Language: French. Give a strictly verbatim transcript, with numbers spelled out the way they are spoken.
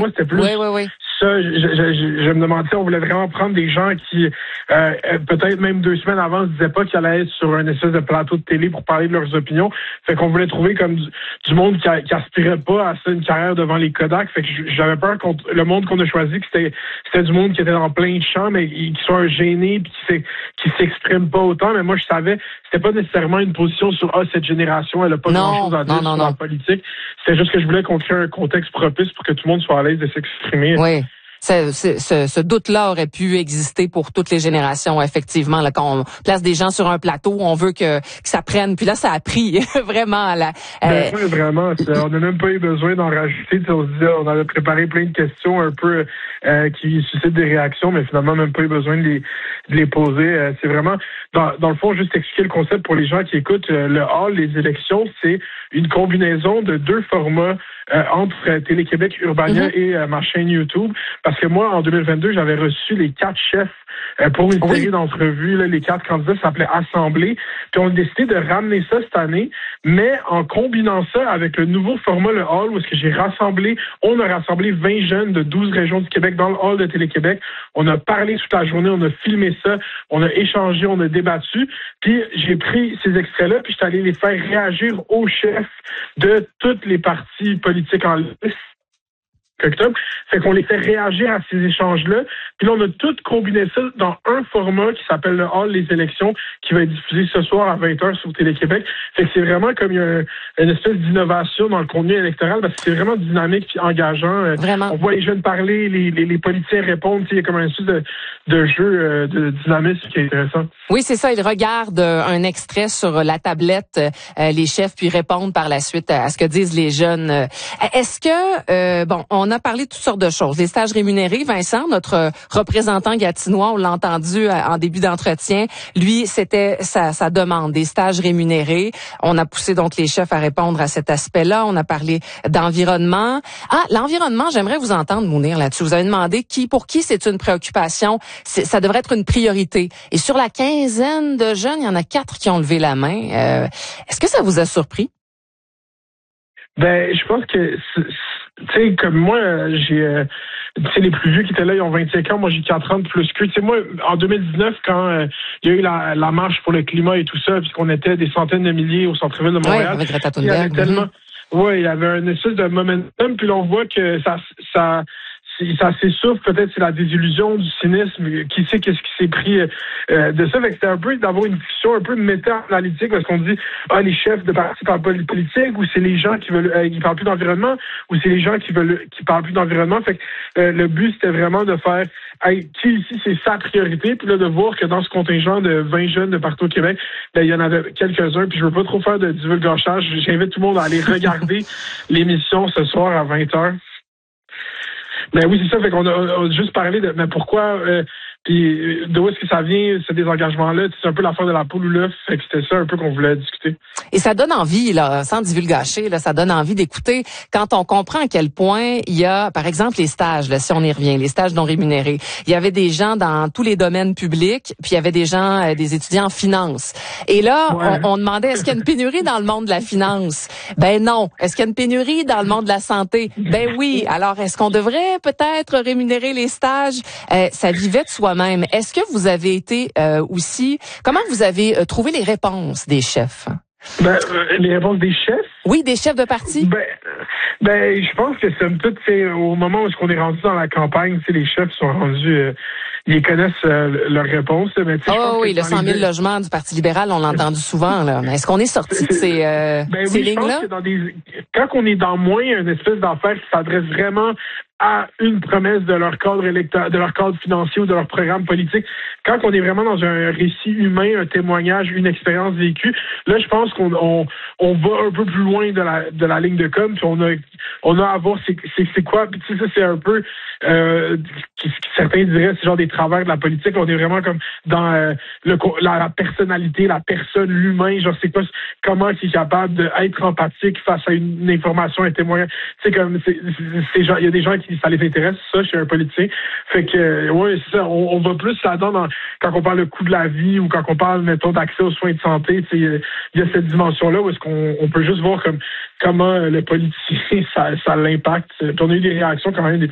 moi, c'était plus... Oui, oui, oui. Ça, je, je, je, je me demandais si on voulait vraiment prendre des gens qui, euh, peut-être même deux semaines avant, se disaient pas qu'ils allaient être sur un espèce de plateau de télé pour parler de leurs opinions. Fait qu'on voulait trouver comme du, du monde qui, qui aspirait pas à ça, une carrière devant les Kodak. Fait que j'avais peur que le monde qu'on a choisi, que c'était, c'était du monde qui était dans plein de champs, mais qui soit gêné puis qui, qui s'exprime pas autant. Mais moi, je savais, c'était pas nécessairement une position sur ah, cette génération, elle a pas grand-chose à dire non, non, sur non. la politique. C'était juste que je voulais qu'on crée un contexte propice pour que tout le monde soit à l'aise de s'exprimer. Oui. Ce, ce, ce doute-là aurait pu exister pour toutes les générations, effectivement. Là, quand on place des gens sur un plateau, on veut que, que ça prenne. Puis là, ça a pris vraiment. La, euh... ben, oui, vraiment. On n'a même pas eu besoin d'en rajouter. On se disait, on avait préparé plein de questions un peu euh, qui suscitent des réactions, mais finalement, même pas eu besoin de les, de les poser. Euh, c'est vraiment, dans, dans le fond, juste expliquer le concept pour les gens qui écoutent. Euh, le hall, les élections, c'est une combinaison de deux formats euh, entre euh, Télé-Québec, Urbania mm-hmm. et euh, ma chaîne YouTube. Parce que moi, en deux mille vingt-deux, j'avais reçu les quatre chefs euh, pour une série oui. d'entrevues. Là, les quatre candidats s'appelaient Assemblée. Puis on a décidé de ramener ça cette année, mais en combinant ça avec le nouveau format, le hall, où est-ce que j'ai rassemblé, on a rassemblé vingt jeunes de douze régions du Québec dans le hall de Télé-Québec. On a parlé toute la journée, on a filmé ça, on a échangé, on a débattu. Puis j'ai pris ces extraits-là, puis je suis allé les faire réagir aux chefs de toutes les partis politiques en liste. Octobre. Fait qu'on les fait réagir à ces échanges-là. Puis là, on a tout combiné ça dans un format qui s'appelle le Hall Les élections, qui va être diffusé ce soir à vingt heures sur Télé-Québec. Fait que c'est vraiment comme il y a un, une espèce d'innovation dans le contenu électoral, parce que c'est vraiment dynamique et engageant. Vraiment. On voit les jeunes parler, les, les, les politiciens répondre. Il y a comme un espèce de, de jeu de dynamisme qui est intéressant. Oui, c'est ça. Ils regardent un extrait sur la tablette, euh, les chefs, puis répondent par la suite à ce que disent les jeunes. Est-ce que, euh, bon, on On a parlé de toutes sortes de choses. Les stages rémunérés, Vincent, notre représentant gatinois, on l'a entendu en début d'entretien, lui, c'était sa, sa demande, des stages rémunérés. On a poussé donc les chefs à répondre à cet aspect-là. On a parlé d'environnement. Ah, l'environnement, j'aimerais vous entendre, Mounir, là-dessus. Vous avez demandé qui, pour qui c'est une préoccupation. C'est, ça devrait être une priorité. Et sur la quinzaine de jeunes, il y en a quatre qui ont levé la main. Euh, est-ce que ça vous a surpris? Ben, je pense que... Tu sais, comme moi, j'ai, euh, tu sais, les plus vieux qui étaient là, ils ont vingt-cinq ans, moi j'ai quatre ans de plus que. Tu sais, moi, en deux mille dix-neuf, quand euh, il y a eu la, la marche pour le climat et tout ça, puisqu'on était des centaines de milliers au centre-ville de Montréal. Oui, avec Greta il y avait tellement, mm-hmm. ouais, il y avait un espèce de momentum, puis là, on voit que ça, ça, ça s'essouffle, peut-être c'est la désillusion, du cynisme, qui sait qu'est-ce qui s'est pris euh, de ça. Fait que c'était un peu d'avoir une discussion un peu méta-analytique, parce qu'on dit, ah, les chefs de partis parlent pas de politique, ou c'est les gens qui veulent, euh, qui parlent plus d'environnement, ou c'est les gens qui veulent, qui parlent plus d'environnement. Fait que euh, le but, c'était vraiment de faire, hey, qui ici, c'est sa priorité, puis là, de voir que dans ce contingent de vingt jeunes de partout au Québec, ben, il y en avait quelques-uns, puis je veux pas trop faire de divulgachage, j'invite tout le monde à aller regarder l'émission ce soir à vingt heures. Ben oui, c'est ça. Fait qu'on a, on a juste parlé de mais pourquoi, euh, puis d'où est-ce que ça vient, ce désengagement-là. C'est un peu l'affaire de la poule ou l'œuf. Fait que c'était ça un peu qu'on voulait discuter. Et ça donne envie, là, sans divulgacher, là, ça donne envie d'écouter quand on comprend à quel point il y a, par exemple, les stages, là, si on y revient, les stages non rémunérés. Il y avait des gens dans tous les domaines publics, puis il y avait des gens, euh, des étudiants en finance. Et là, ouais. on, on demandait, est-ce qu'il y a une pénurie dans le monde de la finance? Ben non. Est-ce qu'il y a une pénurie dans le monde de la santé? Ben oui. Alors, est-ce qu'on devrait peut-être rémunérer les stages? Euh, ça vivait de soi-même. Est-ce que vous avez été euh, aussi... Comment vous avez euh, trouvé les réponses des chefs? Ben, euh, les réponses des chefs? Oui, des chefs de parti. Ben, ben je pense que somme toute, c'est au moment où on est rendu dans la campagne, les chefs sont rendus... Euh, ils connaissent euh, leurs réponses. Mais oh oui, le cent mille les... logements du Parti libéral, on l'a entendu souvent. Là. Mais est-ce qu'on est sorti de ces, euh, ben ces oui, lignes-là? Je pense que dans des... Quand on est dans moins une espèce d'affaire qui s'adresse vraiment à une promesse de leur cadre électoral, de leur cadre financier ou de leur programme politique, quand on est vraiment dans un récit humain, un témoignage, une expérience vécue, là, je pense qu'on on, on va un peu plus loin de la de la ligne de com, puis on a on a à voir c'est c'est, c'est quoi, puis tu sais, ça c'est un peu euh, ce que certains diraient, c'est genre des travers de la politique. On est vraiment comme dans euh, le la, la personnalité, la personne, l'humain, genre c'est quoi, comment il est capable d'être empathique face à une, une information, un témoignage. Tu sais, comme c'est, c'est, c'est genre, il y a des gens qui ça les intéresse, ça, chez un politicien. Fait que, euh, ouais, c'est ça, on, on va plus là-dedans dans, quand on parle de coût de la vie ou quand on parle, mettons, d'accès aux soins de santé, tu sais, il y a cette dimension-là où est-ce qu'on on peut juste voir comme comment le politicien, ça, ça l'impacte. Puis on a eu des réactions quand même, des